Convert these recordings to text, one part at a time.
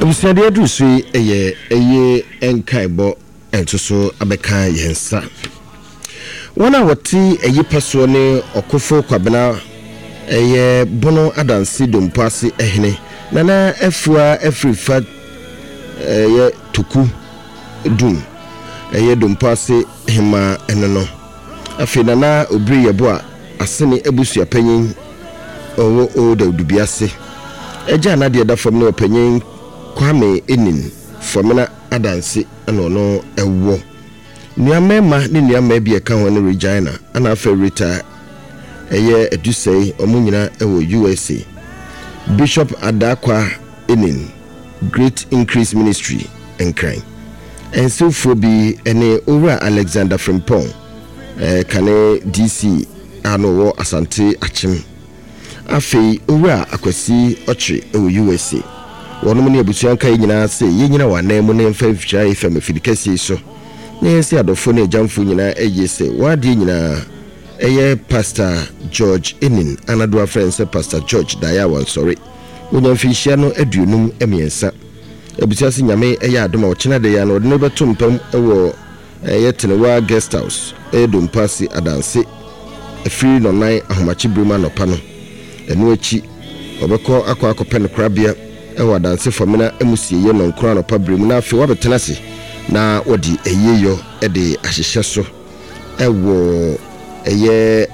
Abusade adusu eye enkaebo entoso abeka yensa. Wana wati eyipaso ne okofo kwabena eye bono adansi dompasi ehne nana efua efrifa eye tuku dum eye dompasi hima enono afi nana obri yebo a asene ebusu apanyin owo oda dubiase eja na de da fam ne opanyin Kwame Enin Fomena Adansi anono ewo Niamema ni niamema bi eka ho ne Regina ana Ferrita eye edusei omunyina ewo USA Bishop Adakwa Enin Great Increase Ministry enkran ensofo bi ene Owura Alexander Frimpong kane DC ano wo Asante Achim afei Owura Akwasi Ochre ewo USA Wonu ne abusuanka nyina se yenyina wanan ne mfa fitwa efam afidikasi so ne yesi adofo ne jamfo nyina eyese wade nyina eye Pastor George Enin anado friends Pastor George Daya Wansori onyamfihia no aduonum emiensa abusuase nyame eye adoma ochena de ya no de ne betompam ewo eye Tenewa guest house edompasi adanse afiri no nan ahomachi bruma no pa no enu achi obekọ akọ krabia ewa danse Fomena emusie ye no nkura no pabremu na afi wabetenase na wodi eyeyo ede ahyehye so ewo eye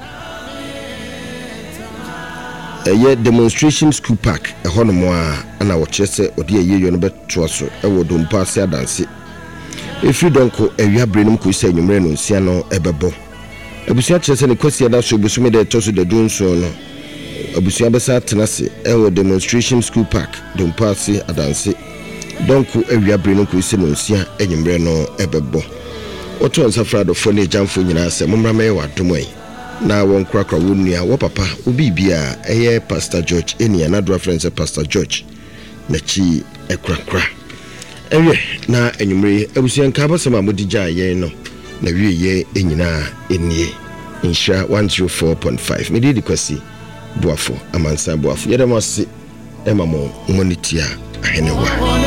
demonstration school park ehonomo a ana wo kyerese odi eyeyo no beto so ewo dompase adanse efiri donko ewia brenum ko ise nwumre no nsia no ebebo abusia kyerese ne kwasi ada so busume de toso de dunso no abusia besa tenase ewo demonstration school park dompasi adanse donko ewia breno ko ise no nsia enyimre no ebebo oto nsafra do fone jamfo nyina se momrama ye wadomai na won krakra wonnua wo papa obibia eye Pastor George Enia na do friends Pastor George na chi ekrakra ewe na enyimre abusia nka basama modija ye no na wiye enyina enie insha 104.5 medidi kwasi Boafo amansa boafo yedamase emamo monitia ahenewa